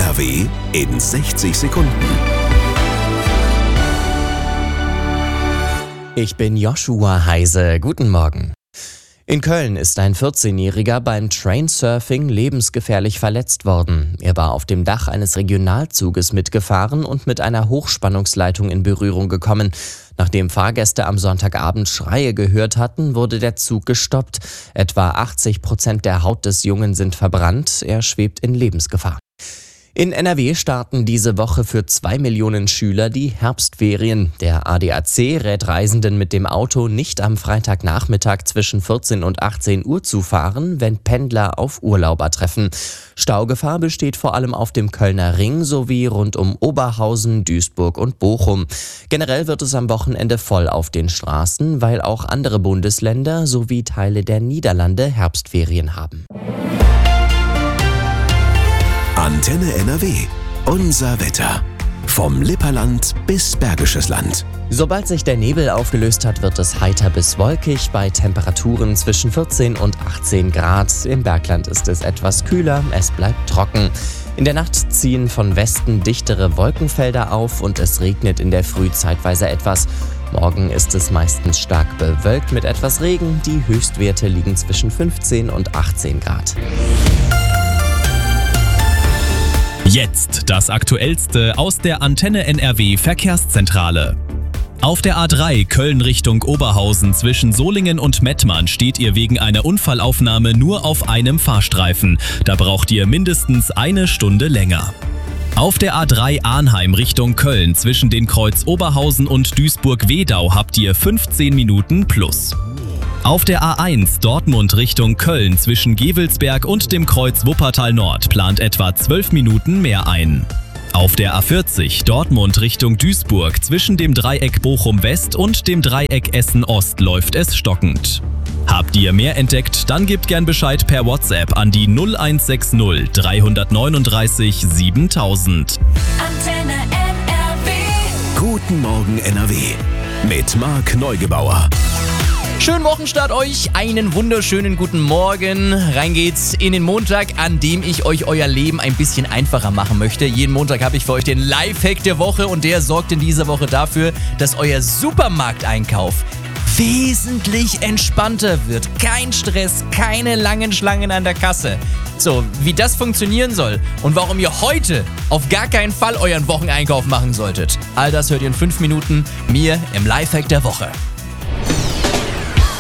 NRW in 60 Sekunden. Ich bin Joshua Heise. Guten Morgen. In Köln ist ein 14-Jähriger beim Trainsurfing lebensgefährlich verletzt worden. Er war auf dem Dach eines Regionalzuges mitgefahren und mit einer Hochspannungsleitung in Berührung gekommen. Nachdem Fahrgäste am Sonntagabend Schreie gehört hatten, wurde der Zug gestoppt. Etwa 80% der Haut des Jungen sind verbrannt. Er schwebt in Lebensgefahr. In NRW starten diese Woche für 2 Millionen Schüler die Herbstferien. Der ADAC rät Reisenden mit dem Auto nicht am Freitagnachmittag zwischen 14 und 18 Uhr zu fahren, wenn Pendler auf Urlauber treffen. Staugefahr besteht vor allem auf dem Kölner Ring sowie rund um Oberhausen, Duisburg und Bochum. Generell wird es am Wochenende voll auf den Straßen, weil auch andere Bundesländer sowie Teile der Niederlande Herbstferien haben. Antenne NRW. Unser Wetter. Vom Lipperland bis Bergisches Land. Sobald sich der Nebel aufgelöst hat, wird es heiter bis wolkig bei Temperaturen zwischen 14 und 18 Grad. Im Bergland ist es etwas kühler, es bleibt trocken. In der Nacht ziehen von Westen dichtere Wolkenfelder auf und es regnet in der Früh zeitweise etwas. Morgen ist es meistens stark bewölkt mit etwas Regen. Die Höchstwerte liegen zwischen 15 und 18 Grad. Jetzt das Aktuellste aus der Antenne NRW Verkehrszentrale. Auf der A3 Köln Richtung Oberhausen zwischen Solingen und Mettmann steht ihr wegen einer Unfallaufnahme nur auf einem Fahrstreifen. Da braucht ihr mindestens eine Stunde länger. Auf der A3 Arnheim Richtung Köln zwischen den Kreuz Oberhausen und Duisburg-Wedau habt ihr 15 Minuten plus. Auf der A1 Dortmund Richtung Köln zwischen Gevelsberg und dem Kreuz Wuppertal Nord plant etwa 12 Minuten mehr ein. Auf der A40 Dortmund Richtung Duisburg zwischen dem Dreieck Bochum West und dem Dreieck Essen Ost läuft es stockend. Habt ihr mehr entdeckt, dann gebt gern Bescheid per WhatsApp an die 0160 339 7000. Antenne NRW. Guten Morgen NRW. Mit Marc Neugebauer. Schönen Wochenstart euch, einen wunderschönen guten Morgen. Rein geht's in den Montag, an dem ich euch euer Leben ein bisschen einfacher machen möchte. Jeden Montag habe ich für euch den Lifehack der Woche und der sorgt in dieser Woche dafür, dass euer Supermarkteinkauf wesentlich entspannter wird. Kein Stress, keine langen Schlangen an der Kasse. So, wie das funktionieren soll und warum ihr heute auf gar keinen Fall euren Wocheneinkauf machen solltet, all das hört ihr in 5 Minuten mir im Lifehack der Woche.